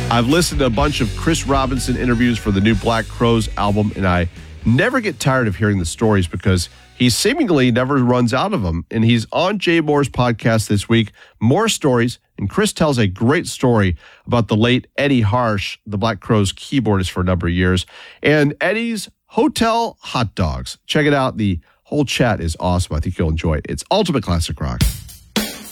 I've listened to a bunch of Chris Robinson interviews for the new Black Crowes album, and I never get tired of hearing the stories because he seemingly never runs out of them. And he's on Jay Moore's podcast this week. More stories, and Chris tells a great story about the late Eddie Harsh, the Black Crowes keyboardist for a number of years, and Eddie's Hotel Hot Dogs. Check it out. The whole chat is awesome. I think you'll enjoy it. It's Ultimate Classic Rock.